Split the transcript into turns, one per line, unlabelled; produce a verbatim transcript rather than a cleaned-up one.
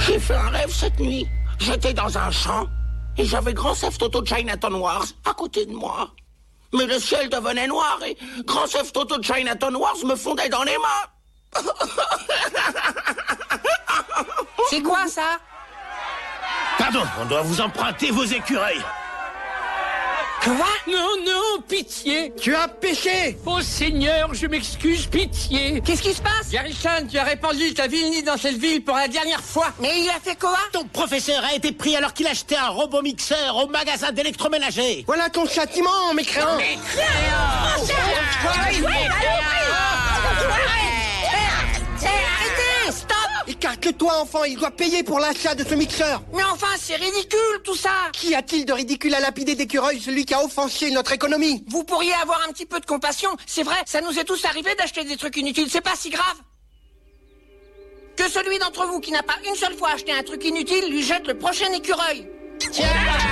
J'ai fait un rêve cette nuit. J'étais dans un champ et j'avais Grand Theft Auto Chinatown Wars à côté de moi. Mais le ciel devenait noir et Grand Theft Auto Chinatown Wars me fondait dans les mains.
C'est quoi ça?
Pardon, on doit vous emprunter vos écureuils.
Quoi?
Non, non, pitié.
Tu as péché.
Oh Seigneur, je m'excuse, pitié.
Qu'est-ce qui se passe?
Garrison, tu as répandu ta vilenie dans cette ville pour la dernière fois.
Mais il a fait quoi?
Ton professeur a été pris alors qu'il achetait un robot mixeur au magasin d'électroménager.
Voilà ton châtiment, mécréant.
Arrêtez! Stop!
Écarte-toi, enfant, il doit payer pour l'achat de ce mixeur.
Mais enfin, c'est ridicule tout ça!
Qu'y a-t-il de ridicule à lapider d'écureuil, celui qui a offensé notre économie?
Vous pourriez avoir un petit peu de compassion, c'est vrai, ça nous est tous arrivé d'acheter des trucs inutiles, c'est pas si grave. Que celui d'entre vous qui n'a pas une seule fois acheté un truc inutile lui jette le prochain écureuil.
Tiens!